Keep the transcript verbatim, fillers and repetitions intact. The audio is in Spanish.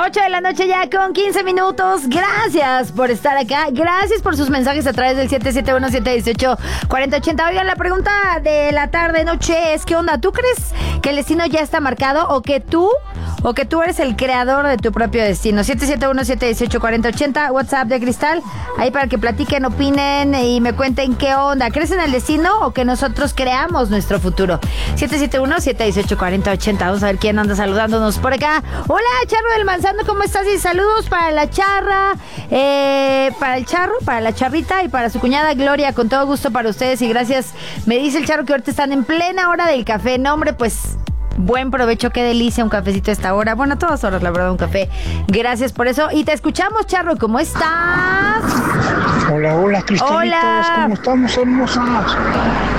ocho de la noche ya con quince minutos. Gracias por estar acá. Gracias por sus mensajes a través del siete siete uno, siete uno ocho, cuatro cero ocho cero. Oigan, la pregunta de la tarde, noche es: ¿qué onda? ¿Tú crees que el destino ya está marcado o que tú o que tú eres el creador de tu propio destino? siete siete uno, siete uno ocho, cuatro cero ocho cero, WhatsApp de Cristal, ahí para que platiquen, opinen y me cuenten qué onda. ¿Crees en el destino o que nosotros creamos nuestro futuro? siete siete uno, siete uno ocho, cuatro cero ocho cero. Vamos a ver quién anda saludándonos por acá. Hola, Charro del Manzano, ¿cómo estás? Y saludos para la charra, eh, para el charro, para la charrita y para su cuñada Gloria, con todo gusto para ustedes y gracias. Me dice el charro que ahorita están en plena hora del café. No, hombre, pues buen provecho, qué delicia un cafecito a esta hora. Bueno, a todas horas, la verdad, un café. Gracias por eso. Y te escuchamos, Charro, ¿cómo estás? Hola, hola, Cristalitos, Hola. ¿cómo estamos, hermosas?